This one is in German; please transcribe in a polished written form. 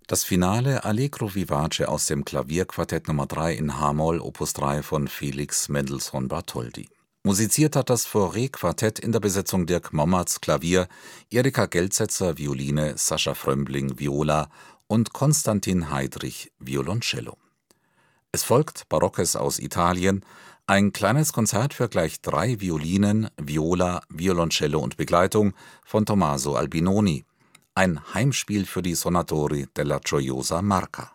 Das Finale Allegro vivace aus dem Klavierquartett Nr. 3 in h-Moll Opus 3 von Felix Mendelssohn Bartholdy. Musiziert hat das Fauré-Quartett in der Besetzung Dirk Mommertz Klavier, Erika Geltsetzer Violine, Sascha Frömbling Viola und Konstantin Heidrich Violoncello. Es folgt Barockes aus Italien, ein kleines Konzert für gleich 3 Violinen, Viola, Violoncello und Begleitung von Tommaso Albinoni, ein Heimspiel für die Sonatori della Gioiosa Marca.